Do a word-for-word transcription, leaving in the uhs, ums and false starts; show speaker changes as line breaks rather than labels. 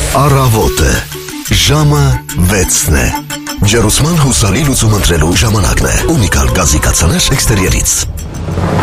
Առավոտը, ժամը վեցն է։ Ջերուսման հուսալի լուծում ընտրելու ժամանակն է։ Ունիկալ գազի կաթսաներ էքստերիերից։